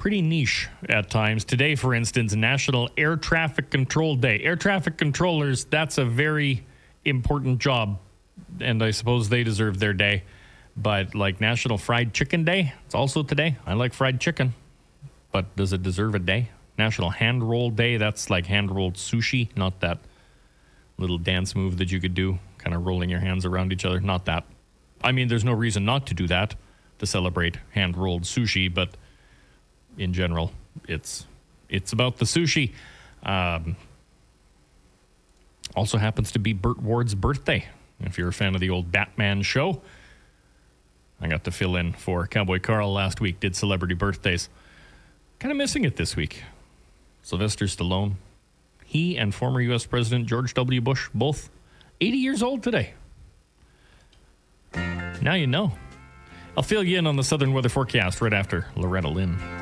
pretty niche at times. Today, for instance, National Air Traffic Control Day. Air traffic controllers, that's a very important job, and I suppose they deserve their day. But like National Fried Chicken Day, it's also today. I like fried chicken, but does it deserve a day? National Hand Roll Day, that's like hand-rolled sushi, not that little dance move that you could do, kind of rolling your hands around each other, not that. I mean, there's no reason not to do that, to celebrate hand-rolled sushi, but in general, it's about the sushi. Also happens to be Burt Ward's birthday. If you're a fan of the old Batman show, I got to fill in for Cowboy Carl last week, did celebrity birthdays. Kind of missing it this week. Sylvester Stallone, he and former U.S. President George W. Bush, both 80 years old today. Now you know. I'll fill you in on the southern weather forecast right after Loretta Lynn.